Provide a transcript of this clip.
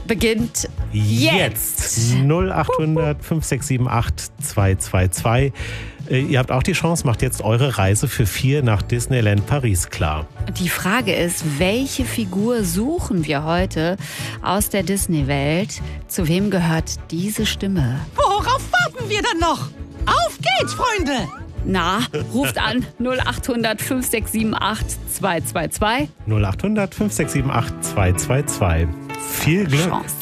beginnt jetzt. 0800 5678 222. Ihr habt auch die Chance, macht jetzt eure Reise für 4 nach Disneyland Paris klar. Die Frage ist, welche Figur suchen wir heute aus der Disney-Welt? Zu wem gehört diese Stimme? Worauf warten wir dann noch? Auf geht's, Freunde! Na, ruft an 0800 5678 222. 0800 5678 222. Viel Glück. Chance.